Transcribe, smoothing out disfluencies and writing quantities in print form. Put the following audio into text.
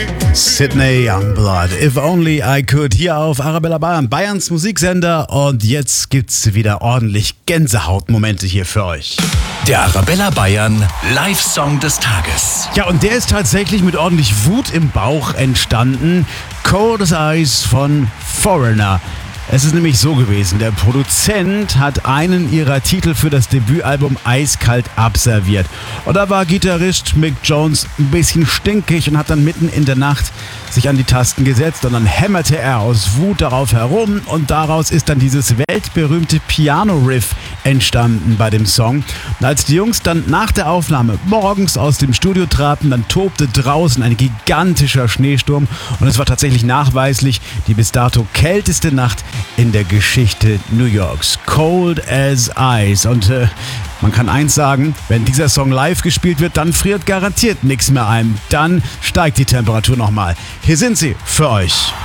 Sydney Youngblood, If Only I Could, hier auf Arabella Bayern, Bayerns Musiksender. Und jetzt gibt's wieder ordentlich Gänsehautmomente hier für euch. Der Arabella Bayern Live-Song des Tages. Ja, und der ist tatsächlich mit ordentlich Wut im Bauch entstanden. Cold as Ice von Foreigner. Es ist nämlich so gewesen, der Produzent hat einen ihrer Titel für das Debütalbum eiskalt abserviert. Und da war Gitarrist Mick Jones ein bisschen stinkig und hat dann mitten in der Nacht sich an die Tasten gesetzt und dann hämmerte er aus Wut darauf herum und daraus ist dann dieses weltberühmte Piano-Riff entstanden bei dem Song. Und als die Jungs dann nach der Aufnahme morgens aus dem Studio traten, dann tobte draußen ein gigantischer Schneesturm und es war tatsächlich nachweislich die bis dato kälteste Nacht in der Geschichte New Yorks. Cold as Ice. Und man kann eins sagen, wenn dieser Song live gespielt wird, dann friert garantiert nichts mehr ein. Dann steigt die Temperatur nochmal. Hier sind sie für euch.